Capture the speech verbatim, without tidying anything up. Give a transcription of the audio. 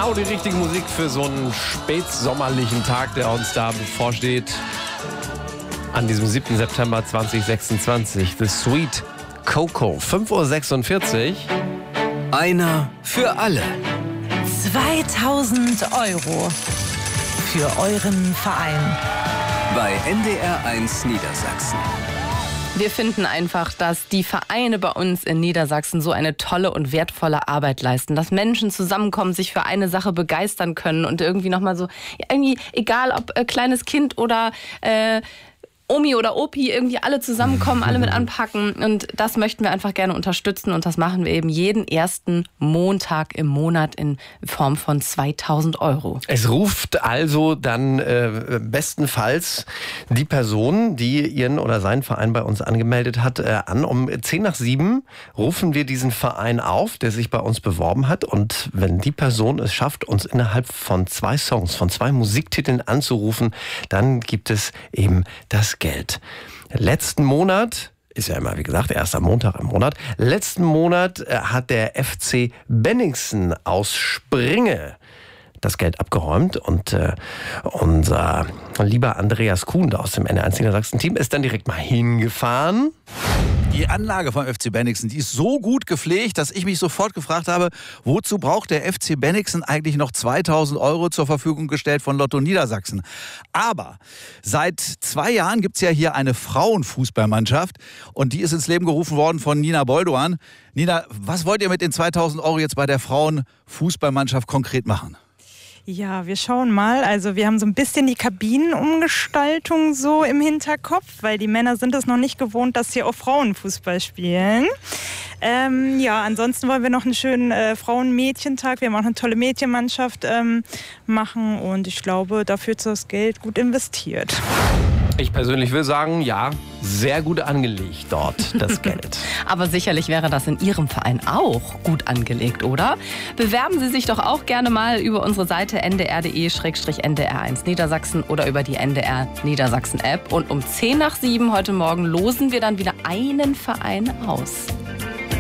genau die richtige Musik für so einen spätsommerlichen Tag, der uns da bevorsteht. An diesem siebten September zweitausendsechsundzwanzig. The Sweet Coco. fünf Uhr sechsundvierzig. Einer für alle. zweitausend Euro für euren Verein. Bei N D R eins Niedersachsen. Wir finden einfach, dass die Vereine bei uns in Niedersachsen so eine tolle und wertvolle Arbeit leisten. Dass Menschen zusammenkommen, sich für eine Sache begeistern können und irgendwie nochmal so, irgendwie, egal ob äh, kleines Kind oder äh, Omi oder Opi, irgendwie alle zusammenkommen, alle mit anpacken. Und das möchten wir einfach gerne unterstützen. Und das machen wir eben jeden ersten Montag im Monat in Form von zweitausend Euro. Es ruft also dann äh, bestenfalls die Person, die ihren oder seinen Verein bei uns angemeldet hat, äh, an. Um zehn nach sieben rufen wir diesen Verein auf, der sich bei uns beworben hat. Und wenn die Person es schafft, uns innerhalb von zwei Songs, von zwei Musiktiteln anzurufen, dann gibt es eben das Geld. Letzten Monat, ist ja immer wie gesagt erster Montag im Monat, letzten Monat hat der F C Benningsen aus Springe das Geld abgeräumt und äh, unser lieber Andreas Kuhn aus dem N D R eins Niedersachsen-Team ist dann direkt mal hingefahren. Die Anlage vom F C Benningsen, die ist so gut gepflegt, dass ich mich sofort gefragt habe, wozu braucht der F C Benningsen eigentlich noch zweitausend Euro zur Verfügung gestellt von Lotto Niedersachsen? Aber seit zwei Jahren gibt es ja hier eine Frauenfußballmannschaft und die ist ins Leben gerufen worden von Nina Bolduan. Nina, was wollt ihr mit den zweitausend Euro jetzt bei der Frauenfußballmannschaft konkret machen? Ja, wir schauen mal. Also wir haben so ein bisschen die Kabinenumgestaltung so im Hinterkopf, weil die Männer sind es noch nicht gewohnt, dass hier auch Frauen Fußball spielen. Ähm, ja, ansonsten wollen wir noch einen schönen äh, Frauen-Mädchentag. Wir haben auch eine tolle Mädchenmannschaft ähm, machen und ich glaube, dafür ist das Geld gut investiert. Ich persönlich will sagen, ja, sehr gut angelegt dort, das Geld. Aber sicherlich wäre das in Ihrem Verein auch gut angelegt, oder? Bewerben Sie sich doch auch gerne mal über unsere Seite n d r punkt d e slash n d r eins Niedersachsen oder über die N D R Niedersachsen App. Und um zehn nach sieben heute Morgen losen wir dann wieder einen Verein aus.